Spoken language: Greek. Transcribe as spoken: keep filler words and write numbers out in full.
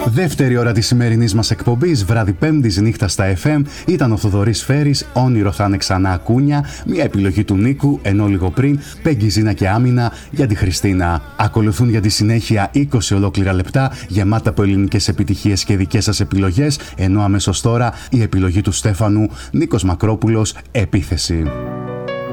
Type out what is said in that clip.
Δεύτερη ώρα της σημερινής μας εκπομπής, βράδυ Πέμπτης, νύχτα στα εφ εμ, ήταν ο Θοδωρής Φέρης, Όνειρο θα είναι ξανά ακούνια, μια επιλογή του Νίκου, ενώ λίγο πριν Πέγγι, Ζήνα και Άμυνα για τη Χριστίνα. Ακολουθούν για τη συνέχεια είκοσι ολόκληρα λεπτά γεμάτα από ελληνικές επιτυχίες και δικές σας επιλογές, ενώ αμέσως τώρα η επιλογή του Στέφανου, Νίκος Μακρόπουλος, Επίθεση.